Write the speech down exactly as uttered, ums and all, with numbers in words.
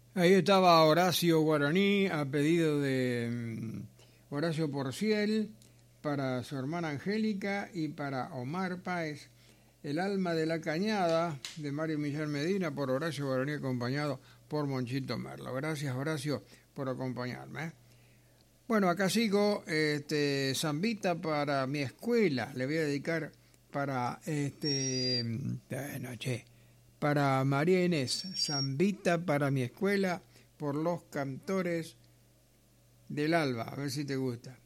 Ahí estaba Horacio Guaraní a pedido de mm, Horacio Porciel para su hermana Angélica y para Omar Páez. El alma de la cañada de Mario Millán Medina por Horacio Guaraní acompañado por Monchito Merlo. Gracias Horacio por acompañarme. ¿eh? Bueno, acá sigo, este, zambita para mi escuela. Le voy a dedicar para este bueno, che, para María Inés, zambita para mi escuela por los cantores del Alba, a ver si te gusta.